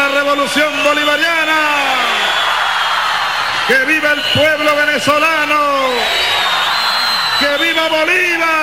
revolución bolivariana. ¡Que viva el pueblo venezolano! ¡Que viva Bolívar!